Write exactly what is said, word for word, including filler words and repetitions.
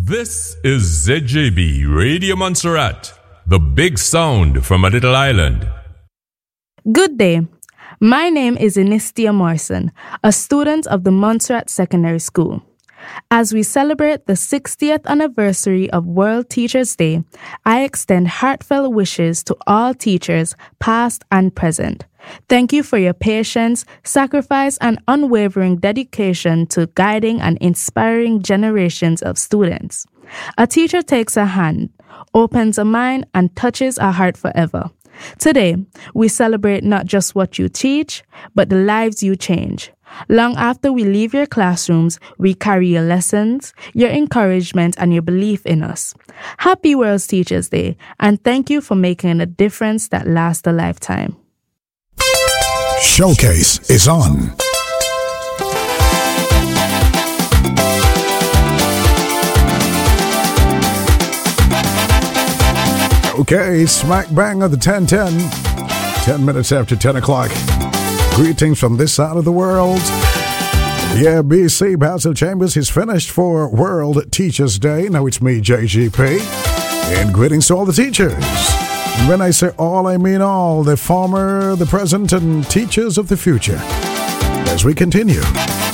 This is Z J B Radio Montserrat, the big sound from a little island. Good day. My name is Inistia Morrison, a student of the Montserrat Secondary School. As we celebrate the sixtieth anniversary of World Teachers' Day, I extend heartfelt wishes to all teachers, past and present. Thank you for your patience, sacrifice, and unwavering dedication to guiding and inspiring generations of students. A teacher takes a hand, opens a mind, and touches a heart forever. Today, we celebrate not just what you teach, but the lives you change. Long after we leave your classrooms, we carry your lessons, your encouragement, and your belief in us. Happy World Teachers' Day, and thank you for making a difference that lasts a lifetime. Showcase is on. Okay, smack bang of the ten ten. ten minutes after ten o'clock. Greetings from this side of the world. Yeah, B C Basil Chambers is finished for World Teachers' Day. Now it's me, J G P. And greetings to all the teachers. And when I say all, I mean all. The former, the present, and teachers of the future. As we continue